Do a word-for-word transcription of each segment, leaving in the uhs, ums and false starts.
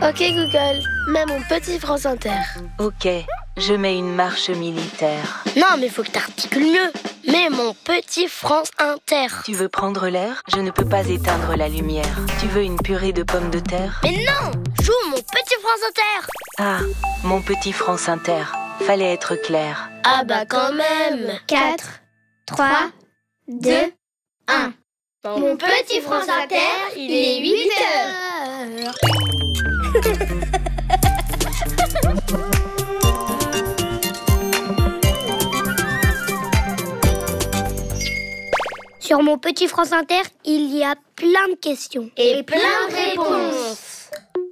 Ok Google, mets mon petit France Inter. Ok, je mets une marche militaire. Non mais faut que t'articules mieux. Mets mon petit France Inter. Tu veux prendre l'air? Je ne peux pas éteindre la lumière. Tu veux une purée de pommes de terre? Mais non, joue mon petit France Inter. Ah, mon petit France Inter. Fallait être clair. Ah bah quand même. quatre, trois, deux, un. Mon petit France Inter, il est huit heures. Sur mon petit France Inter, il y a plein de questions. Et plein de réponses.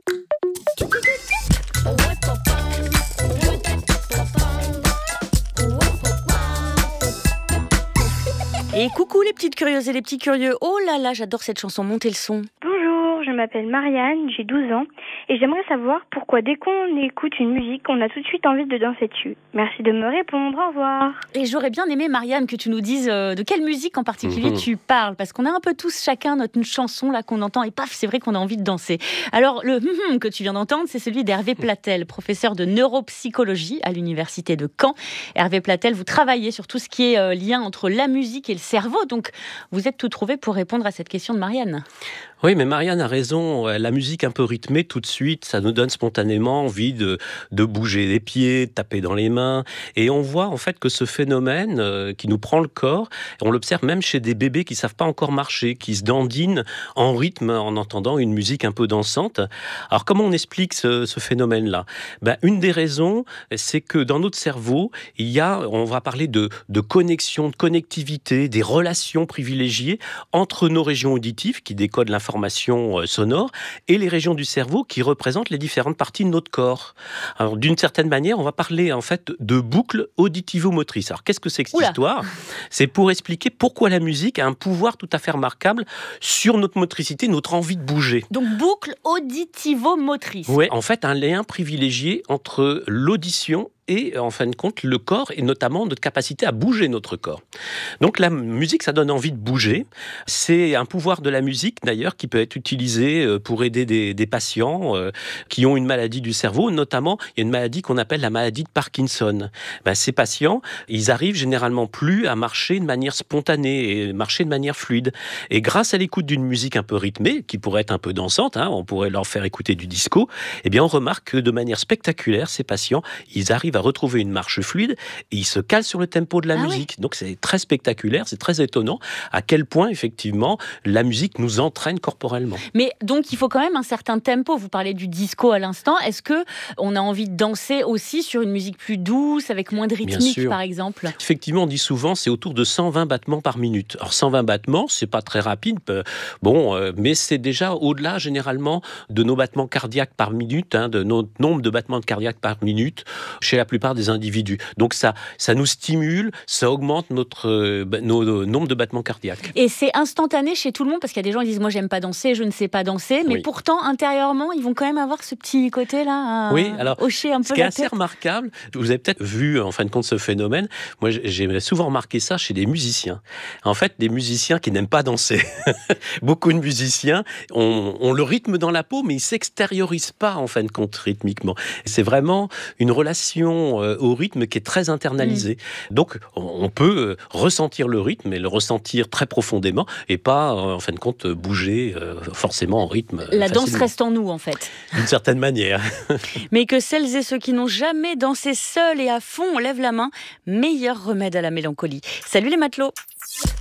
Et coucou les petites curieuses et les petits curieux. Oh là là, j'adore cette chanson, montez le son. Bonjour, je m'appelle Marianne, j'ai douze ans et j'aimerais savoir pourquoi dès qu'on écoute une musique, on a tout de suite envie de danser dessus. Merci de me répondre, au revoir. Et j'aurais bien aimé, Marianne, que tu nous dises euh, de quelle musique en particulier mmh. tu parles, parce qu'on a un peu tous chacun notre chanson là qu'on entend et paf, c'est vrai qu'on a envie de danser. Alors le hum, hum que tu viens d'entendre, c'est celui d'Hervé Platel, professeur de neuropsychologie à l'université de Caen. Hervé Platel, vous travaillez sur tout ce qui est euh, lien entre la musique et le cerveau, donc vous êtes tout trouvé pour répondre à cette question de Marianne. Oui, mais Marianne a raison. La musique un peu rythmée, tout de suite, ça nous donne spontanément envie de, de bouger les pieds, de taper dans les mains. Et on voit en fait que ce phénomène euh, qui nous prend le corps, on l'observe même chez des bébés qui ne savent pas encore marcher, qui se dandinent en rythme en entendant une musique un peu dansante. Alors comment on explique ce, ce phénomène-là? Ben, une des raisons, c'est que dans notre cerveau, il y a, on va parler de, de connexion, de connectivité, des relations privilégiées entre nos régions auditives qui décodent l'information sonore et les régions du cerveau qui représentent les différentes parties de notre corps. Alors, d'une certaine manière, on va parler en fait de boucles auditivo-motrices. Alors, qu'est-ce que c'est que cette Oula. histoire? C'est pour expliquer pourquoi la musique a un pouvoir tout à fait remarquable sur notre motricité, notre envie de bouger. Donc, boucle auditivo-motrice. Oui, en fait, un lien privilégié entre l'audition et en fin de compte le corps et notamment notre capacité à bouger notre corps. Donc la musique, ça donne envie de bouger. C'est un pouvoir de la musique d'ailleurs qui peut être utilisé pour aider des, des patients euh, qui ont une maladie du cerveau. Notamment, il y a une maladie qu'on appelle la maladie de Parkinson. Ben, ces patients, ils arrivent généralement plus à marcher de manière spontanée et marcher de manière fluide. Et grâce à l'écoute d'une musique un peu rythmée, qui pourrait être un peu dansante, hein, on pourrait leur faire écouter du disco, eh bien on remarque que de manière spectaculaire, ces patients, ils arrivent à retrouver une marche fluide et il se cale sur le tempo de la ah musique. Oui. Donc c'est très spectaculaire, c'est très étonnant à quel point effectivement la musique nous entraîne corporellement. Mais donc il faut quand même un certain tempo. Vous parlez du disco à l'instant. Est-ce que on a envie de danser aussi sur une musique plus douce, avec moins de rythmique par exemple? Effectivement, on dit souvent c'est autour de cent vingt battements par minute. Alors cent vingt battements, c'est pas très rapide, bon, euh, mais c'est déjà au-delà généralement de nos battements cardiaques par minute, hein, de notre nombre de battements cardiaques par minute chez la plupart des individus. Donc ça, ça nous stimule, ça augmente notre, euh, nos, nos nombre de battements cardiaques. Et c'est instantané chez tout le monde, parce qu'il y a des gens qui disent moi j'aime pas danser, je ne sais pas danser, mais oui. pourtant intérieurement ils vont quand même avoir ce petit côté là, à oui, alors, hocher un peu ce qui est la assez tête. remarquable, vous avez peut-être vu en fin de compte ce phénomène, moi j'ai souvent remarqué ça chez des musiciens. En fait, des musiciens qui n'aiment pas danser. Beaucoup de musiciens ont, ont le rythme dans la peau, mais ils s'extériorisent pas en fin de compte rythmiquement. C'est vraiment une relation au rythme qui est très internalisé. Mmh. Donc, on peut ressentir le rythme et le ressentir très profondément et pas, en fin de compte, bouger forcément en rythme. La facilement. danse reste en nous, en fait. D'une certaine manière. Mais que celles et ceux qui n'ont jamais dansé seuls et à fond, on lève la main. Meilleur remède à la mélancolie. Salut les matelots!